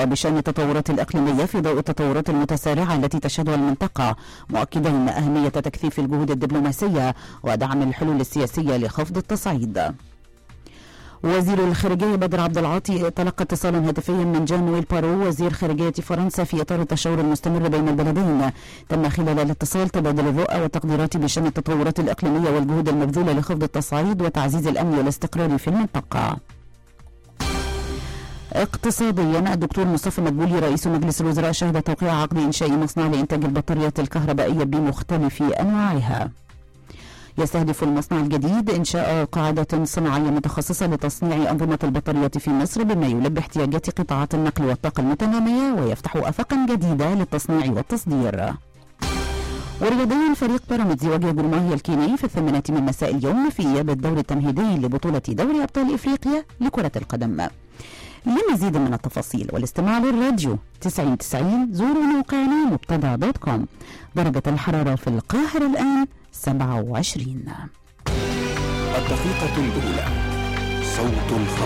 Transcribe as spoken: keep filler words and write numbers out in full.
اللواء بشأن التطورات الإقليمية في ضوء التطورات المتسارعة التي تشهدها المنطقة، مؤكدا أهمية تكثيف الجهود الدبلوماسية ودعم الحلول السياسية لخفض التصعيد. وزير الخارجية بدر عبد العاطي تلقى اتصالا هاتفيا من جان نويل بارو وزير خارجية فرنسا في إطار التشاور المستمر بين البلدين. تم خلال الاتصال تبادل الرؤى والتقديرات بشأن التطورات الإقليمية والجهود المبذولة لخفض التصعيد وتعزيز الأمن والاستقرار في المنطقة. اقتصاديا، الدكتور مصطفى مدبولي رئيس مجلس الوزراء شهد توقيع عقد إنشاء مصنع لإنتاج البطاريات الكهربائية بمختلف أنواعها. يستهدف المصنع الجديد إنشاء قاعدة صناعية متخصصة لتصنيع أنظمة البطاريات في مصر بما يلبي احتياجات قطاعات النقل والطاقة المتنامية ويفتح آفاقا جديدة للتصنيع والتصدير. ورياضيا، فريق بيراميدز يواجه جورماهيا الكيني في الثامنة من مساء اليوم في إياب الدور التمهيدي لبطولة دوري أبطال إفريقيا لكرة القدم. لمزيد من التفاصيل والاستماع للراديو تسعين تسعين زوروا موقعنا مبتدأ دوت كوم. درجة الحرارة في القاهرة الآن سبعة وعشرين. الدقيقة الأولى، صوت الخبر.